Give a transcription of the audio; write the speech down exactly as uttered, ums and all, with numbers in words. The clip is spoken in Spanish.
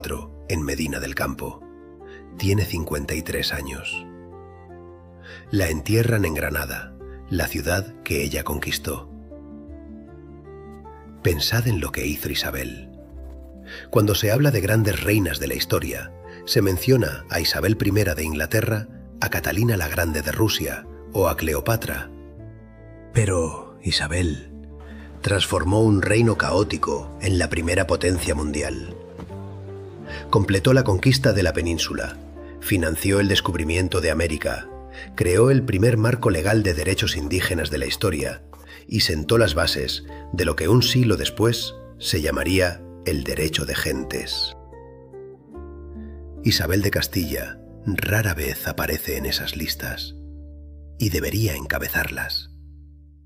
en Medina del Campo. Tiene cincuenta y tres años. La entierran en Granada, la ciudad que ella conquistó. Pensad en lo que hizo Isabel. Cuando se habla de grandes reinas de la historia, se menciona a Isabel primera de Inglaterra, a Catalina la Grande de Rusia o a Cleopatra. Pero Isabel transformó un reino caótico en la primera potencia mundial. Completó la conquista de la península, financió el descubrimiento de América, creó el primer marco legal de derechos indígenas de la historia y sentó las bases de lo que un siglo después se llamaría el derecho de gentes. Isabel de Castilla rara vez aparece en esas listas y debería encabezarlas.